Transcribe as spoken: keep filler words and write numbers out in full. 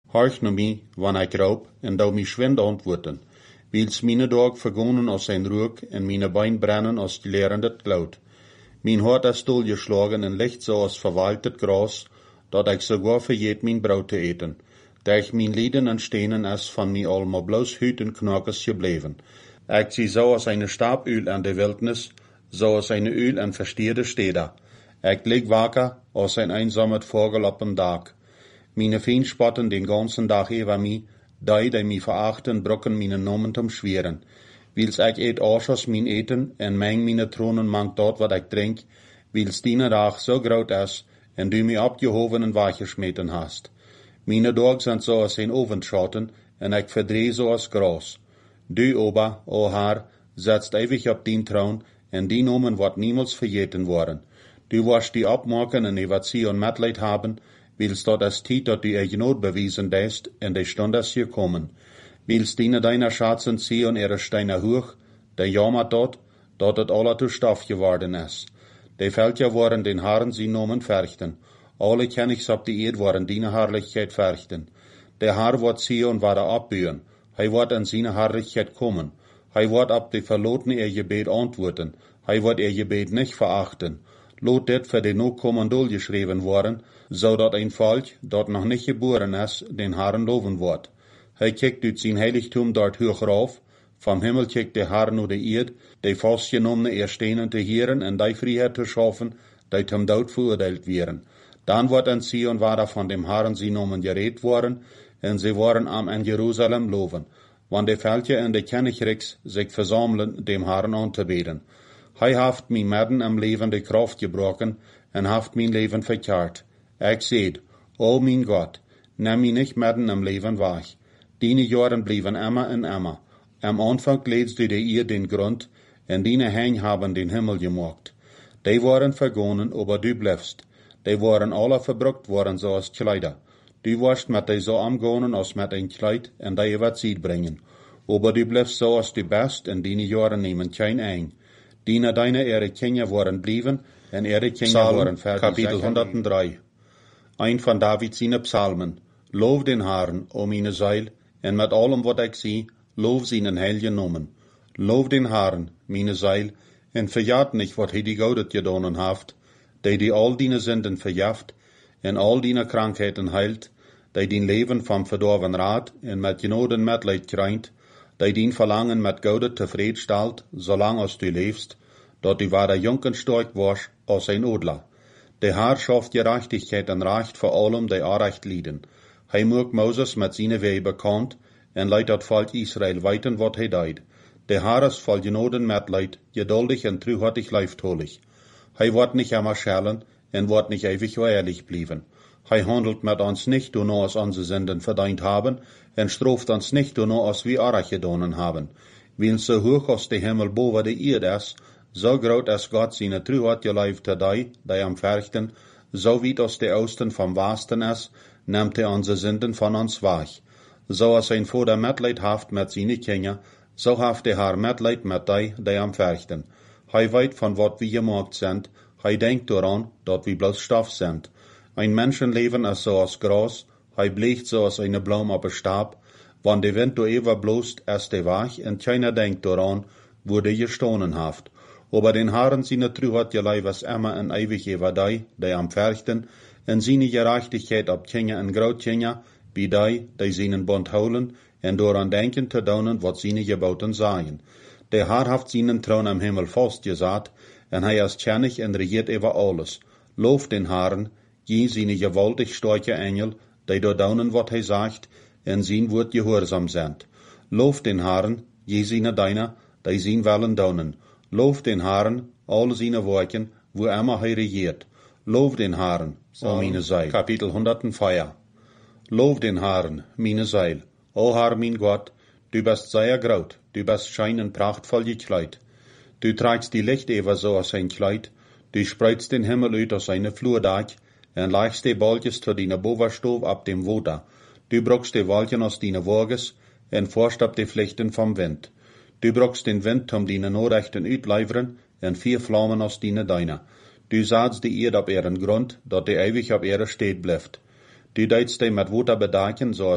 Horch nu mi, wanneer ik roep, en dou mi schwind antwoorden. Wils mine dag vergonnen als zijn rook, en mine bein brennen als die lerendet gloed. Mijn hart is dolgeslagen en ligt zo als verwaltet gras, dat ik sogar vergeet mijn brood te eten. Dat mijn lieden en stenen is van mij allemaal bloos huid en knakers gebleven. Ik zie zo als een staapuil aan de wildnis, zo als een uil aan verstierde steden. Ik lig wakker als een eenzamet vogel op een dak. Meine Feen spotten den ganzen dag over mij, die die mij verachten, brokken mijn namen te schweren. Wils ik eet als mijn eten, en meng mijn tronen mangt dat wat ik drink, wils die dag zo groot is, en du mij opgehoven en weggesmeten hast. Meine dag zijn zoals een ovenschatten, en ik verdreh zoals gras. Du, ober, o Herr, setzt ewig op dien troon, en die nomen wordt niemals vergeten worden. Du wirst die opmaken en über Zion Mitleid haben, wils dat is tijd dat du je nood bewiesen deest, en de stund is gekommen. Wils diene deiner Schatzen Zion ihre Steine hoch, de jammert dat, dat het alle zu stof geworden is. De Völker worden den Herren sie nomen verchten. Alle Königs op de eerd worden diene Herrlichkeit verchten. De Herr wordt Zion worden opbühen. Hij wordt in zijn Herrlichkeit kommen. Hij wordt op de verlotene ihr Gebet antworten. Hij wordt ihr Gebet nicht verachten. Lot dit voor de nog kommen dolgeschreven worden, zodat een volk, dat nog niet geboren is, den Herren loven wordt. Hij kijkt uit zijn heiligtum dort hoog rauf, vom Himmel kijkt de Herr naar de eerd, de vastgenommene eer stenen te heren en die vrijheid te schaffen, die zum dood veroordeeld werden. Dan wordt in Zion waar van dem Herren sie nomen gereed worden, en sie worden am in Jeruzalem loven, want de Völker en de Königreichs zich verzamelen, dem Herren aan te beten. Hij heeft mijn midden am leven de kracht gebroken, en heeft mijn leven verkeerd. Ik zeid, o mijn God, neem mij niet midden am leven weg. Diene jaren blijven immer en immer. Am Anfang leedst du de eer den Grund, en diene Hein haben den Himmel gemacht. Die waren vergonnen, aber du bleefst. Die waren alle verbrukt worden zoals Kleider. Du warst met die zo omgonen als met een kleid, en die wat ziet brengen. Aber du bleefst zoals du best, en diene jaren nemen geen ein. Diene deine ihre Kinder worden blijven, en ihre Kinder worden fertig. Kapitel honderddrie. Een van David zijn psalmen. Loof den Herrn, o meine Seil, en met allem wat ik zie, loof zijn heilige nomen. Loof den Herrn, meine Seil, en verjaat nicht wat hij die Goudet gedonen heeft, die die al die Sünden verjaft, en al die Krankheiten heilt, die dien leven vom verdorven raad, en met genoden Mitleid krijgt, die dien verlangen met Goudet tevreden stelt, zolang als du leefst, dat du weder jong en sterk was als een Odler. De Herr schafft Gerechtigkeit en Recht voor allem die Arrecht lieden. Hij maakt Moses met zijn wee bekend, en leidt dat volk Israël weten wat hij deed. De Herr is vol genoden Mitleid, geduldig en truhartig lieftolig. Hij wordt niet immer schellen, en wordt niet ewig ehrlich blijven. Hij handelt met ons nicht, doorna als onze Sünden verdient haben, en straft ons nicht, doorna als we Arrecht gedonen haben. Weil so hoch als de Himmel boven de Erde is, so groot is God zijn truhart geleefd te die, die am verchten, so weit als de Oosten vom Westen is, neemt hij onze Sünden van ons weg. So als een Vater Mitleid heeft met zijn Kinder, so heeft de Herr Mitleid met die, die am verchten. Hij weet van wat we gemaakt zijn, hij denkt eraan, dat we bloos stof zijn. Ein Menschenleben is zoals gras, hij bleekt zoals een bloem op een stab, wann de wind door even bloest, is de weg, en keiner denkt eraan, wo de gestonen heeft. Aber den Herren seine Truheit geleif is immer en ewig über die, die am verchten, en seine Gerechtigkeit op Kinder en Grootkinder, wie die, die seinen Bund houden, en dooraan denken te doen wat seine Geboten sagen. Der Herr heeft seinen Thron am Himmel vastgezet, en hij is kennig en regiert über alles. Loof den Herren, je seine gewaltig starke Engel, die door doen wat hij zegt, en zijn woord gehoorzaam zijn. Loof den Herren, je seine Diener, die zijn willen doen. Loof den Herren, alle seine Werken, wo immer hij regiert. Loof den Herren, o meine Seil. Kapitel honderdzweien. Loof den Herren, meine Seil. O Herr, mein Gott, du bist sehr groot, du bist schein en prachtvoll gekleid. Du trägst die Licht ever so als ein Kleid, du spreidst den Himmel uit als eine Flurdach, en legst die Balkjes zu deine Bovenstoof ab dem Water. Du brokst die Wolken aus deine Wages, en forst ab die Vlechten vom Wind. Du brokst den Wind um deine Noorrechten uitleiveren, en vier Flammen aus deine Deine. Du zaadst die Erde op ihren Grund, dat die ewig op ihre steed blijft. Du deidst die met Water bedekken, so